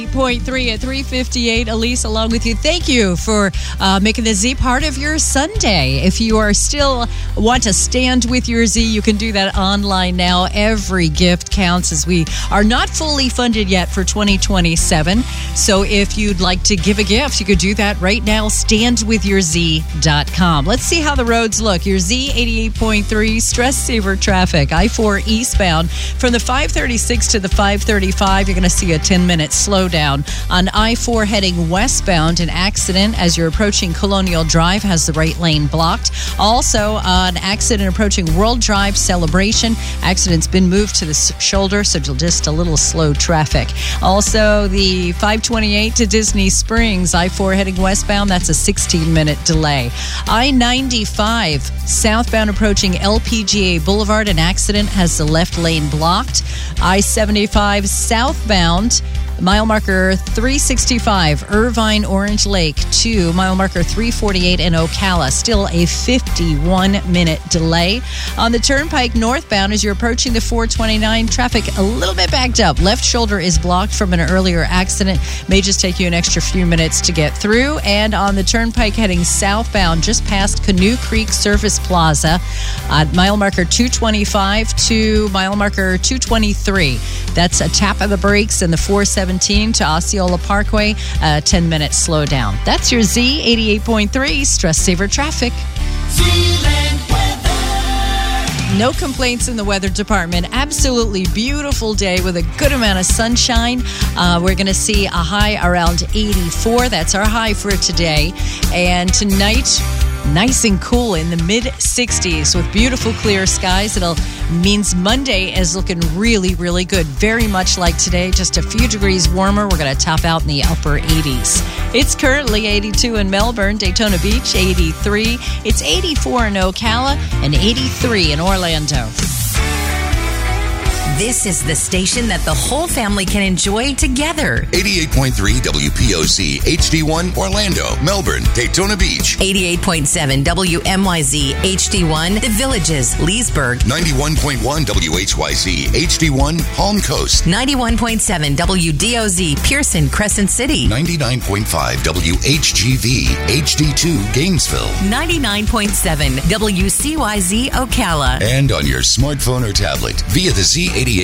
.3 at 3:58. Elise along with you. Thank you for making the Z part of your Sunday. If you are still want to stand with your Z, you can do that online now. Every gift counts, as we are not fully funded yet for 2027. So if you'd like to give a gift, you could do that right now. Standwithyourz.com. Let's see how the roads look. Your Z 88.3 stress saver traffic. I-4 eastbound from the 536 to the 535. You're going to see a 10-minute slowdown. On I-4 heading westbound, an accident as you're approaching Colonial Drive has the right lane blocked. Also, an accident approaching World Drive Celebration. Accident's been moved to the shoulder, so just a little slow traffic. Also, the 528 to Disney Springs, I-4 heading westbound, that's a 16-minute delay. I-95 southbound approaching LPGA Boulevard, an accident has the left lane blocked. I-75 southbound, mile marker 365, Irvine Orange Lake to mile marker 348 in Ocala. Still a 51-minute delay. On the Turnpike northbound, as you're approaching the 429, traffic a little bit backed up. Left shoulder is blocked from an earlier accident. May just take you an extra few minutes to get through. And on the Turnpike heading southbound, just past Canoe Creek Service Plaza, at mile marker 225 to mile marker 223. That's a tap of the brakes in the 417 to Osceola Parkway, a 10-minute slowdown. That's your Z 88.3 stress saver traffic. No complaints in the weather department. Absolutely beautiful day with a good amount of sunshine. We're going to see a high around 84. That's our high for today. And tonight, nice and cool in the mid-60s with beautiful clear skies. It'll means Monday is looking really, really good. Very much like today, just a few degrees warmer. We're going to top out in the upper 80s. It's currently 82 in Melbourne, Daytona Beach, 83. It's 84 in Ocala and 83 in Orlando. This is the station that the whole family can enjoy together. 88.3 WPOC, HD1, Orlando, Melbourne, Daytona Beach. 88.7 WMYZ, HD1, The Villages, Leesburg. 91.1 WHYZ, HD1, Palm Coast. 91.7 WDOZ, Pearson, Crescent City. 99.5 WHGV, HD2, Gainesville. 99.7 WCYZ, Ocala. And on your smartphone or tablet via the Z88